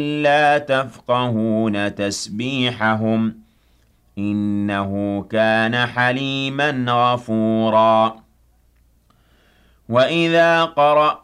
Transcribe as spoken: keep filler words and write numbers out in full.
لا تفقهون تسبيحهم إنه كان حليما غفورا وإذا قرأ